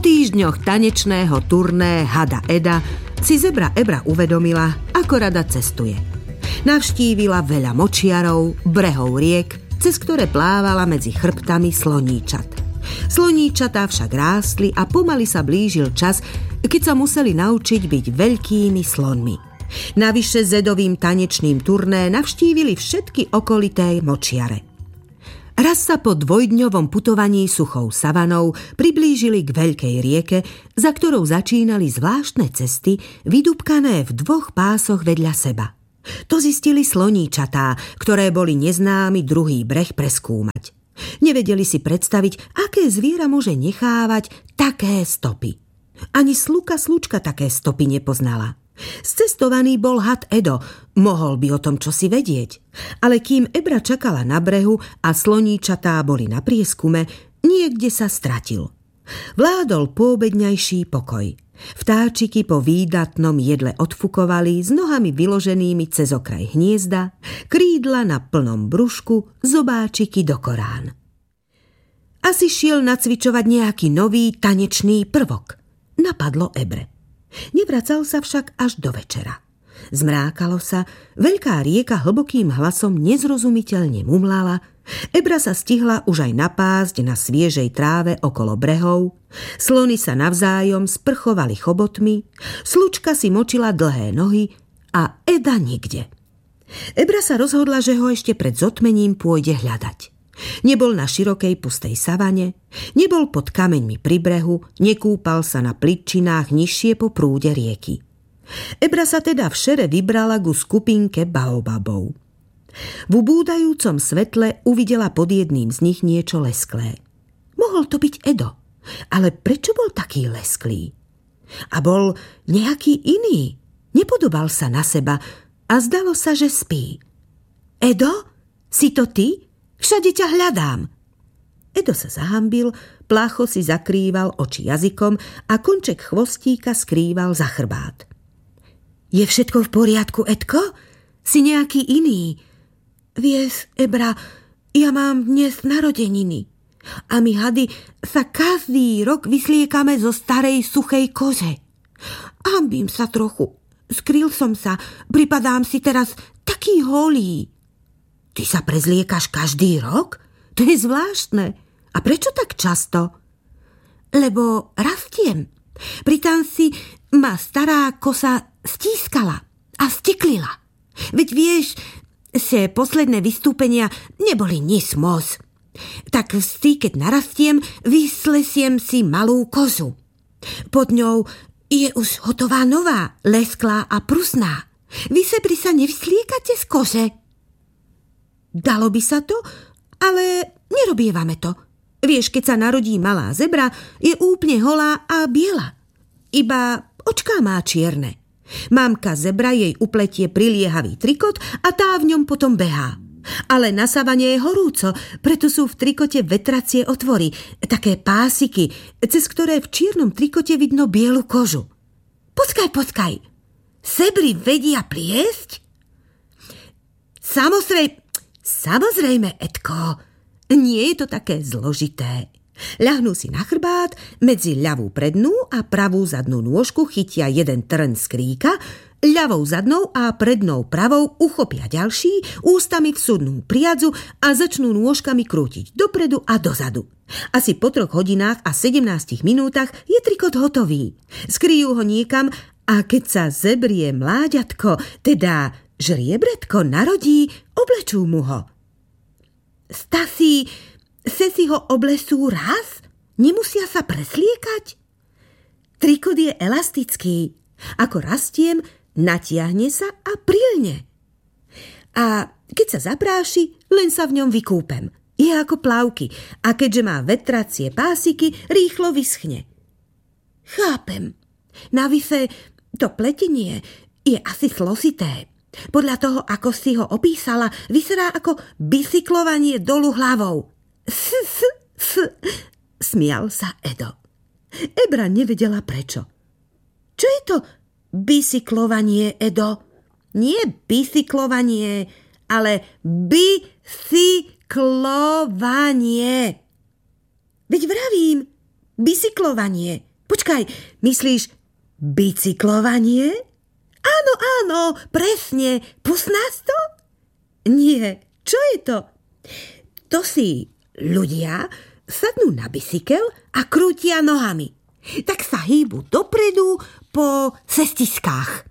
týždňoch tanečného turné Hada Eda si zebra Ebra uvedomila, ako rada cestuje. Navštívila veľa močiarov, brehov riek, cez ktoré plávala medzi chrbtami sloníčat. Sloníčatá však rástli a pomaly sa blížil čas, keď sa museli naučiť byť veľkými slonmi. Navyše Zedovým tanečným turné navštívili všetky okolité močiare. Raz sa po dvojdňovom putovaní suchou savanou priblížili k veľkej rieke, za ktorou začínali zvláštne cesty, vydúbkané v 2 pásoch vedľa seba. To zistili sloníčatá, ktoré boli neznámy druhý breh preskúmať. Nevedeli si predstaviť, aké zviera môže nechávať také stopy. Ani slučka také stopy nepoznala. Scestovaný bol had Edo, mohol by o tom čosi vedieť. Ale kým Ebra čakala na brehu a sloníčatá boli na prieskume, niekde sa stratil. Vládol poobedňajší pokoj. Vtáčiky po výdatnom jedle odfukovali s nohami vyloženými cez okraj hniezda, krídla na plnom brúšku, zobáčiky do korán. Asi šiel nacvičovať nejaký nový tanečný prvok. Napadlo Ebre. Nevracal sa však až do večera. Zmrákalo sa, veľká rieka hlbokým hlasom nezrozumiteľne mumlala, Ebra sa stihla už aj napásť na sviežej tráve okolo brehov, slony sa navzájom sprchovali chobotmi, slučka si močila dlhé nohy a Eda nikde. Ebra sa rozhodla, že ho ešte pred zotmením pôjde hľadať. Nebol na širokej pustej savane, nebol pod kameňmi pri brehu, nekúpal sa na pličinách nižšie po prúde rieky. Ebra sa teda v šere vybrala ku skupinke baobabov. V ubúdajúcom svetle uvidela pod jedným z nich niečo lesklé. Mohol to byť Edo, ale prečo bol taký lesklý? A bol nejaký iný, nepodobal sa na seba a zdalo sa, že spí. Edo, si to ty? Všade ťa hľadám. Edo sa zahambil, plácho si zakrýval oči jazykom a konček chvostíka skrýval za chrbát. Je všetko v poriadku, Edko? Si nejaký iný? Vieš, Ebra, ja mám dnes narodeniny. A my hady sa každý rok vysliekame zo starej suchej kože. Hambím sa trochu. Skryl som sa. Pripadám si teraz taký holý. Ty sa prezliekaš každý rok? To je zvláštne. A prečo tak často? Lebo rastiem. Pritom si ma stará kosa stískala a steklila. Veď vieš, že posledné vystúpenia neboli nič moc. Tak vždy, keď narastiem, vyslesiem si malú kozu. Pod ňou je už hotová nová, lesklá a prusná. Vy sebri sa nevysliekate z kože? Dalo by sa to, ale nerobievame to. Vieš, keď sa narodí malá zebra, je úplne holá a biela. Iba očká má čierne. Mamka zebra jej upletie priliehavý trikot a tá v ňom potom behá. Ale na savane je horúco, preto sú v trikote vetracie otvory, také pásiky, cez ktoré v čiernom trikote vidno bielu kožu. Počkaj. Zebry vedia pliesť? Samozrejme, Edko, nie je to také zložité. Ľahnú si na chrbát, medzi ľavú prednú a pravú zadnú nôžku chytia jeden trn z kríka, ľavou zadnou a prednou pravou uchopia ďalší, ústami vsudnú priadzu a začnú nôžkami krútiť dopredu a dozadu. Asi po 3 hodinách a 17 minútach je trikot hotový. Skryjú ho niekam a keď sa zebrie mláďatko, teda žriebretko narodí, oblečú mu ho. Stasi, si ho oblesú raz? Nemusia sa presliekať? Trikot je elastický. Ako rastiem, natiahne sa a prilne. A keď sa zapráši, len sa v ňom vykúpem. Je ako plavky a keďže má vetracie pásiky, rýchlo vyschne. Chápem. Navyše, to pletenie je asi slosité. Podľa toho, ako si ho opísala, vyzerá ako bicyklovanie dolu hlavou. Smial sa Edo. Ebra nevedela prečo. Čo je to bicyklovanie, Edo? Nie bicyklovanie, ale bicyklovanie. Veď vravím, bicyklovanie. Počkaj, myslíš bicyklovanie? Áno, presne. Poznáš to? Nie, čo je to? To si ľudia sadnú na bicykel a krútia nohami. Tak sa hýbu dopredu po cestiskách.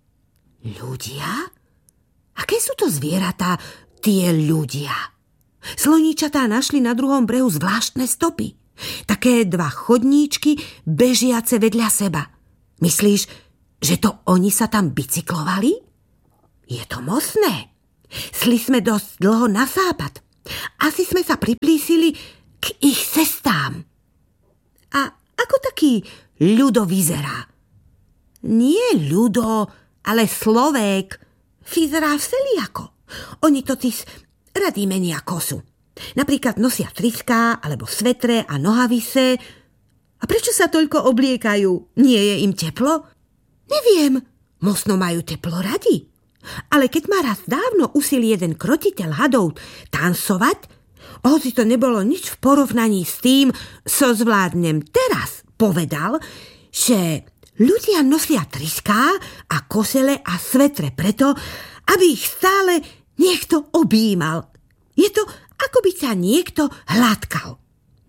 Ľudia? Aké sú to zvieratá, tie ľudia? Sloničatá našli na druhom brehu zvláštne stopy. Také 2 chodníčky bežiace vedľa seba. Myslíš, že to oni sa tam bicyklovali? Je to mocné. Šli sme dosť dlho na západ. Asi sme sa priblížili k ich cestám. A ako taký Ľudo vyzerá? Nie Ľudo, ale Slovék. Vyzerá všelijako. Oni totiž radi menia kosu. Napríklad nosia tryská, alebo svetre a nohavise. A prečo sa toľko obliekajú? Nie je im teplo? Neviem, možno majú teplo radi. Ale keď ma raz dávno usil jeden krotiteľ hadov tancovať, hoci to nebolo nič v porovnaní s tým, čo zvládnem teraz, povedal, že ľudia nosia tryská a kosele a svetre preto, aby ich stále niekto objímal. Je to, ako by sa niekto hladkal.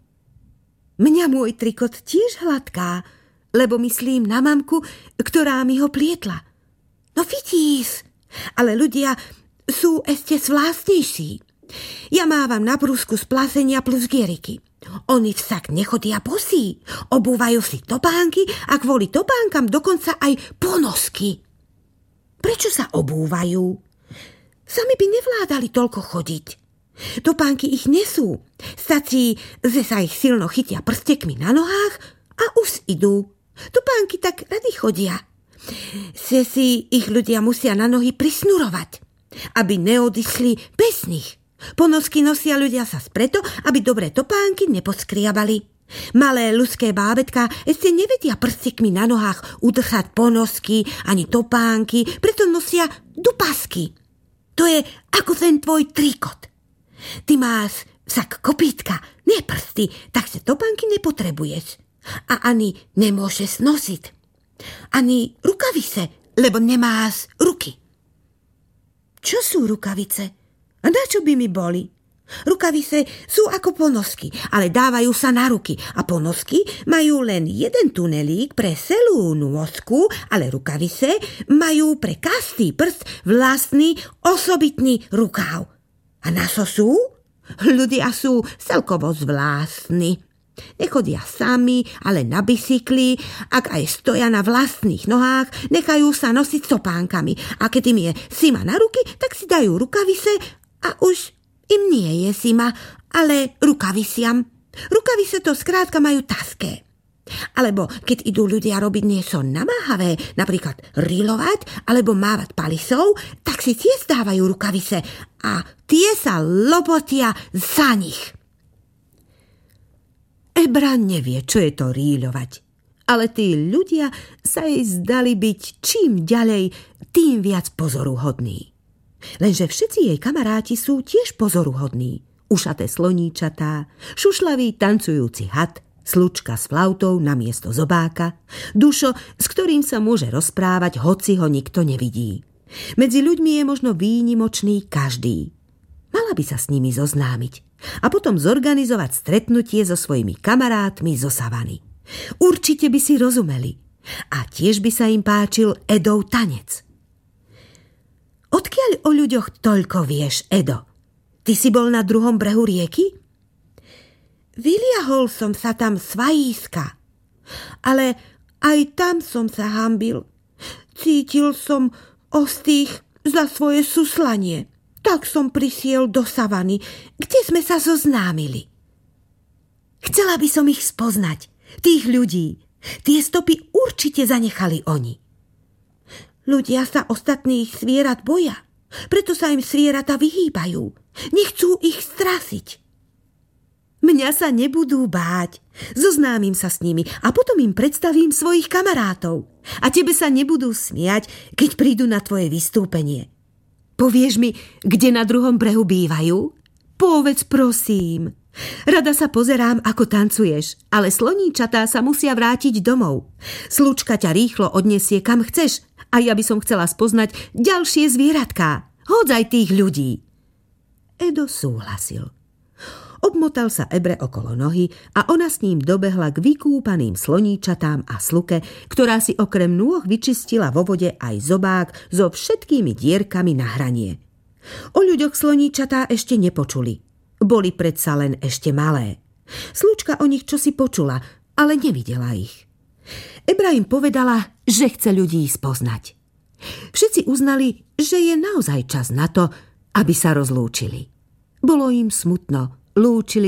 Mňa môj trikot tiež hladká, lebo myslím na mamku, ktorá mi ho plietla. No vidíš, ale ľudia sú ešte zvláštnejší. Ja mávam na brúsku z plazenia plus gieriky. Oni však nechodia bosí, obúvajú si topánky a kvôli topánkam dokonca aj ponosky. Prečo sa obúvajú? Sami by nevládali toľko chodiť. Topánky ich nesú. Stačí, že sa ich silno chytia prstekmi na nohách a už idú. Topánky tak radi chodia. Že si ich ľudia musia na nohy prisnurovať, aby neodišli bez nich. Ponosky nosia ľudia sa preto, aby dobré topánky neposkriabali. Malé ľudské bábetka ešte nevedia prstekmi na nohách udržať ponosky ani topánky, preto nosia dupasky. To je ako ten tvoj trikot. Ty máš však kopítka, nie prsty, takže topánky nepotrebuješ. A ani nemôžeš nosiť. Ani rukavice, lebo nemáš ruky. Čo sú rukavice? A na čo by mi boli? Rukavice sú ako ponosky, ale dávajú sa na ruky. A ponosky majú len jeden tunelík pre celú nôžku, ale rukavice majú pre každý prst vlastný osobitný rukáv. A na čo sú? Ľudia sú celkovo zvláštni. Nechodia sami, ale na bicykli, ak aj stoja na vlastných nohách, nechajú sa nosiť topánkami. A keď im je zima na ruky, tak si dajú rukavice a už im nie je zima, ale rukaviciam. Rukavice to skrátka majú taské. Alebo keď idú ľudia robiť niečo namáhavé, napríklad rilovať alebo mávať palisou, tak si tiež dávajú rukavice a tie sa lobotia za nich. Ebra nevie, čo je to ríľovať, ale tí ľudia sa jej zdali byť čím ďalej, tým viac pozoruhodní. Lenže všetci jej kamaráti sú tiež pozoruhodní. Ušaté sloníčatá, šušľavý tancujúci had, slučka s flautou namiesto zobáka, Dušo, s ktorým sa môže rozprávať, hoci ho nikto nevidí. Medzi ľuďmi je možno výnimočný každý. Mala by sa s nimi zoznámiť a potom zorganizovať stretnutie so svojimi kamarátmi zo savany. Určite by si rozumeli a tiež by sa im páčil Edov tanec. Odkiaľ o ľuďoch toľko vieš, Edo? Ty si bol na druhom brehu rieky? Vyliahol som sa tam z vajíska, ale aj tam som sa hanbil. Cítil som ostých za svoje suslanie. Tak som prisiel do savany, kde sme sa zoznámili. Chcela by som ich spoznať, tých ľudí. Tie stopy určite zanechali oni. Ľudia sa ostatných zvierat boja, preto sa im zvieratá vyhýbajú. Nechcú ich strasiť. Mňa sa nebudú báť. Zoznámim sa s nimi a potom im predstavím svojich kamarátov. A tebe sa nebudú smiať, keď prídu na tvoje vystúpenie. Povieš mi, kde na druhom brehu bývajú? Povedz prosím. Rada sa pozerám, ako tancuješ, ale sloníčatá sa musia vrátiť domov. Slučka ťa rýchlo odnesie kam chceš a ja by som chcela spoznať ďalšie zvieratká. Hoď aj tých ľudí. Edo súhlasil. Obmotal sa Ebre okolo nohy a ona s ním dobehla k vykúpaným sloníčatám a sluke, ktorá si okrem nôh vyčistila vo vode aj zobák so všetkými dierkami na hranie. O ľuďoch sloníčatá ešte nepočuli. Boli predsa len ešte malé. Slučka o nich čosi počula, ale nevidela ich. Ebra im povedala, že chce ľudí spoznať. Všetci uznali, že je naozaj čas na to, aby sa rozlúčili. Bolo im smutno. Lúčili